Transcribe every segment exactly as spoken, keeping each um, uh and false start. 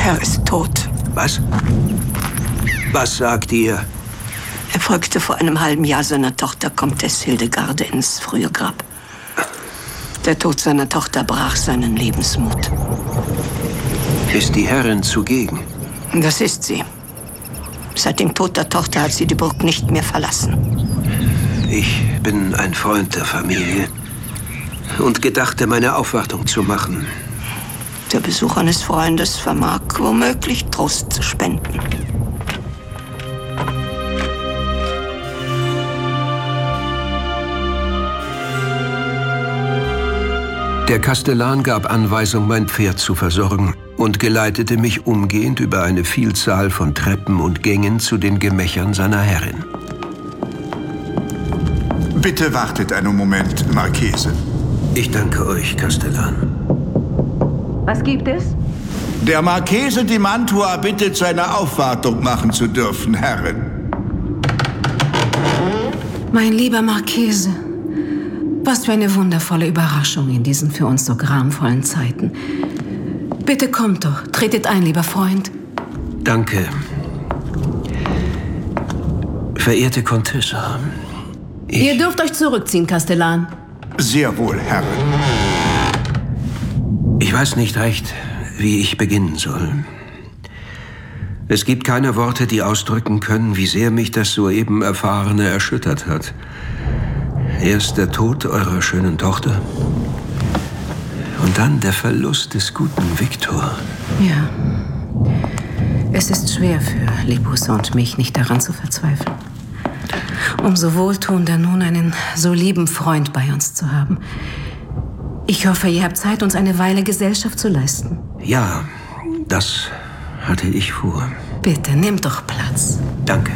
Herr ist tot. Was? Was sagt ihr? Er folgte vor einem halben Jahr seiner Tochter Komtesse Hildegarde ins frühe Grab. Der Tod seiner Tochter brach seinen Lebensmut. Ist die Herrin zugegen? Das ist sie. Seit dem Tod der Tochter hat sie die Burg nicht mehr verlassen. Ich bin ein Freund der Familie und gedachte, meine Aufwartung zu machen. Der Besuch eines Freundes vermag womöglich Trost zu spenden. Der Kastellan gab Anweisung, mein Pferd zu versorgen und geleitete mich umgehend über eine Vielzahl von Treppen und Gängen zu den Gemächern seiner Herrin. Bitte wartet einen Moment, Marchese. Ich danke euch, Kastellan. Was gibt es? Der Marchese di Mantua bittet, seine Aufwartung machen zu dürfen, Herrin. Mein lieber Marchese, was für eine wundervolle Überraschung in diesen für uns so gramvollen Zeiten. Bitte kommt doch, tretet ein, lieber Freund. Danke. Verehrte Contessa, ich... Ihr dürft euch zurückziehen, Kastellan. Sehr wohl, Herrin. Ich weiß nicht recht, wie ich beginnen soll. Es gibt keine Worte, die ausdrücken können, wie sehr mich das soeben Erfahrene erschüttert hat. Erst der Tod eurer schönen Tochter und dann der Verlust des guten Viktor. Ja, es ist schwer für Libussa und mich, nicht daran zu verzweifeln. Umso wohltuender nun einen so lieben Freund bei uns zu haben. Ich hoffe, ihr habt Zeit, uns eine Weile Gesellschaft zu leisten. Ja, das hatte ich vor. Bitte, nehmt doch Platz. Danke.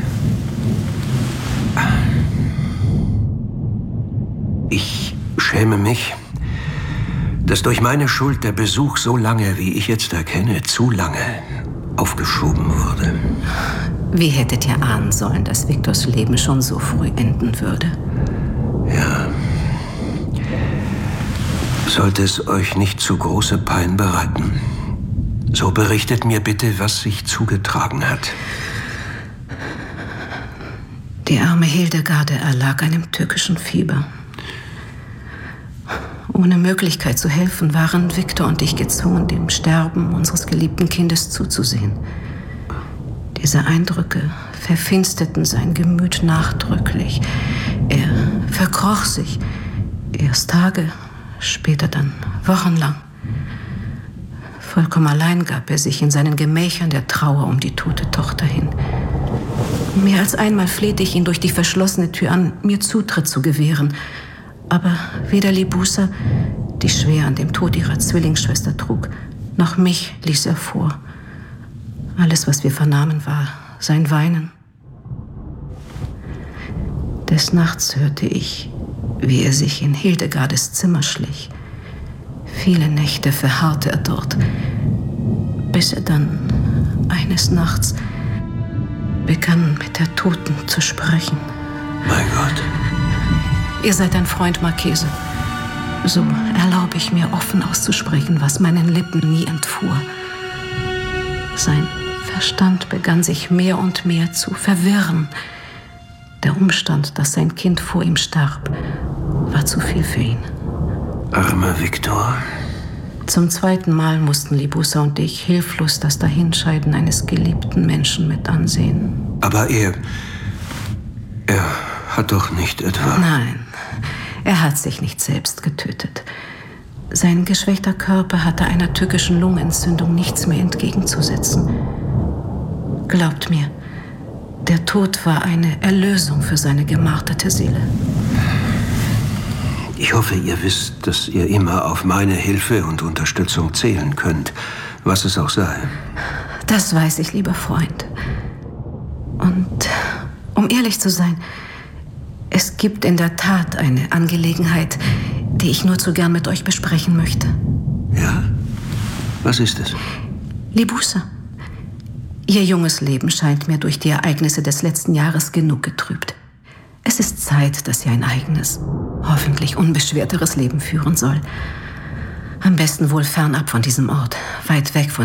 Ich schäme mich, dass durch meine Schuld der Besuch so lange, wie ich jetzt erkenne, zu lange aufgeschoben wurde. Wie hättet ihr ahnen sollen, dass Viktors Leben schon so früh enden würde? Ja. Sollte es euch nicht zu große Pein bereiten, so berichtet mir bitte, was sich zugetragen hat. Die arme Hildegarde erlag einem tückischen Fieber. Ohne Möglichkeit zu helfen, waren Viktor und ich gezwungen, dem Sterben unseres geliebten Kindes zuzusehen. Diese Eindrücke verfinsterten sein Gemüt nachdrücklich. Er verkroch sich, erst Tage, später dann wochenlang. Vollkommen allein gab er sich in seinen Gemächern der Trauer um die tote Tochter hin. Mehr als einmal flehte ich ihn durch die verschlossene Tür an, mir Zutritt zu gewähren. Aber weder Libussa, die schwer an dem Tod ihrer Zwillingsschwester trug, noch mich ließ er vor. Alles, was wir vernahmen, war sein Weinen. Des Nachts hörte ich, wie er sich in Hildegardes Zimmer schlich. Viele Nächte verharrte er dort, bis er dann eines Nachts begann, mit der Toten zu sprechen. Mein Gott. Ihr seid ein Freund, Marchese. So erlaube ich mir, offen auszusprechen, was meinen Lippen nie entfuhr. Sein Verstand begann sich mehr und mehr zu verwirren. Der Umstand, dass sein Kind vor ihm starb, war zu viel für ihn. Armer Viktor. Zum zweiten Mal mussten Libussa und ich hilflos das Dahinscheiden eines geliebten Menschen mit ansehen. Aber er... er hat doch nicht etwa... Nein, er hat sich nicht selbst getötet. Sein geschwächter Körper hatte einer tückischen Lungenentzündung nichts mehr entgegenzusetzen. Glaubt mir, der Tod war eine Erlösung für seine gemarterte Seele. Ich hoffe, ihr wisst, dass ihr immer auf meine Hilfe und Unterstützung zählen könnt, was es auch sei. Das weiß ich, lieber Freund. Und um ehrlich zu sein, es gibt in der Tat eine Angelegenheit, die ich nur zu gern mit euch besprechen möchte. Ja? Was ist es? Libussa, ihr junges Leben scheint mir durch die Ereignisse des letzten Jahres genug getrübt. Es ist Zeit, dass ihr ein eigenes, hoffentlich unbeschwerteres Leben führen soll. Am besten wohl fernab von diesem Ort, weit weg von